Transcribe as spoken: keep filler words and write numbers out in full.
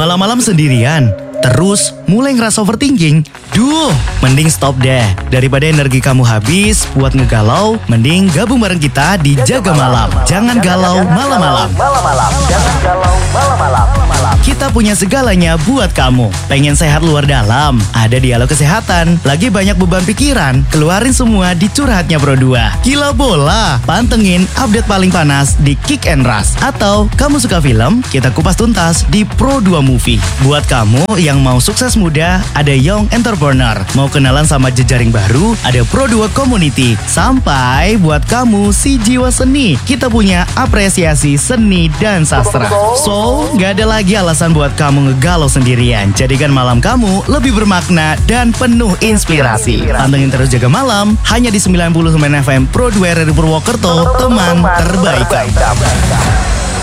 Malam-malam sendirian, terus mulai ngerasa overthinking? Duh, mending stop deh. Daripada energi kamu habis buat ngegalau, mending gabung bareng kita di Jaga Malam. Jangan galau malam-malam. Jangan galau malam-malam. Kita punya segalanya buat kamu. Pengen sehat luar dalam? Ada Dialog Kesehatan. Lagi banyak beban pikiran? Keluarin semua di Curhatnya Pro dua. Gila bola? Pantengin update paling panas di Kick and Rush. Atau kamu suka film? Kita kupas tuntas di Pro dua Movie. Buat kamu yang mau sukses muda, ada Young Entrepreneur. Mau kenalan sama jejaring baru, ada Pro dua Community. Sampai buat kamu si jiwa seni, kita punya apresiasi seni dan sastra. So, gak ada lagi alasan buat kamu ngegalau sendirian. Jadikan malam kamu lebih bermakna dan penuh inspirasi. Pantengin terus Jaga Malam hanya di sembilan puluh sembilan F M Pro dua R R I Purwokerto, teman terbaik kamu.